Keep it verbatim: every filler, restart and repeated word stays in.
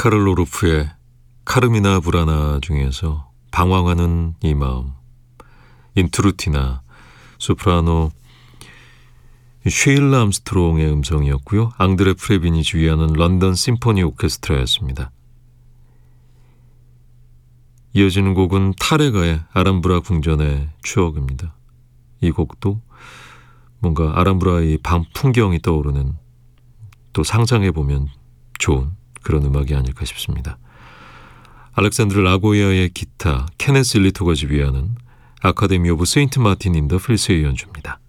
카를로 루프의 카르미나 부라나 중에서 방황하는 이 마음, 인트루티나 소프라노 쉐일라 암스트롱의 음성이었고요. 앙드레 프레빈이 지휘하는 런던 심포니 오케스트라였습니다. 이어지는 곡은 타레가의 아람브라 궁전의 추억입니다. 이 곡도 뭔가 아람브라의 밤 풍경이 떠오르는, 또 상상해보면 좋은 그런 음악이 아닐까 싶습니다. 알렉산드르 라고야의 기타, 케네스 일리토가 지휘하는 아카데미 오브 세인트 마틴 인 더 필스의 연주입니다.